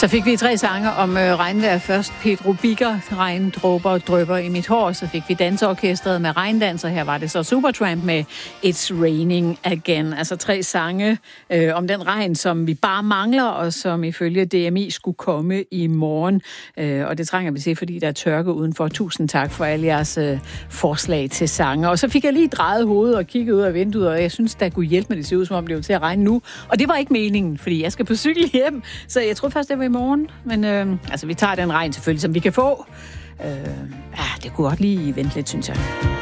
Så fik vi 3 sange om regnvejr. Først Pedro Biker, Regndråber drypper i mit hår. Så fik vi danseorkestret med Regndanser. Her var det så Supertramp med It's Raining Again. Altså 3 sange om den regn, som vi bare mangler, og som ifølge DMI skulle komme i morgen. Og det trænger vi til, fordi der er tørke udenfor. Tusind tak for alle jeres forslag til sange. Og så fik jeg lige drejet hovedet og kigget ud af vinduet, og jeg synes, der kunne hjælpe med det. Se ud, som om det var til at regne nu. Og det var ikke meningen, fordi jeg skal på cykel hjem. Så jeg tror først, det var i morgen. Men vi tager den regn selvfølgelig, som vi kan få. Det kunne godt lige vente lidt, synes jeg.